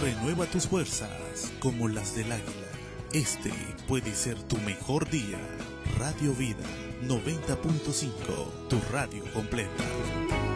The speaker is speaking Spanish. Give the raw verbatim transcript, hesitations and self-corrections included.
Renueva tus fuerzas como las del águila. Este puede ser tu mejor día. Radio Vida noventa punto cinco, tu radio completa.